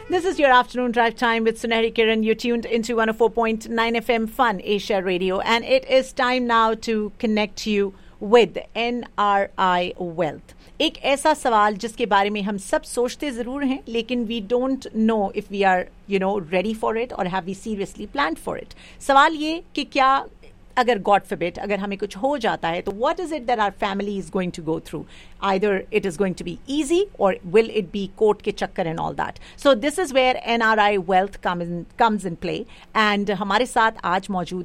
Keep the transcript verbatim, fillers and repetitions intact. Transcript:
This is your afternoon drive time with Sunehri Kiran. You're tuned into one oh four point nine F M Fun Asia Radio, and it is time now to connect you with N R I Wealth. एक ऐसा सवाल जिसके बारे में हम सब सोचते ज़रूर हैं, लेकिन we don't know if we are, you know, ready for it or have we seriously planned for it. सवाल ये कि क्या अगर God forbid अगर हमें कुछ हो जाता है तो what is it that our family is going to go through? Either it is going to be easy or will it be court के चक्कर and all that. So this is where N R I Wealth come in, comes in play. And हमारे साथ आज मौजूद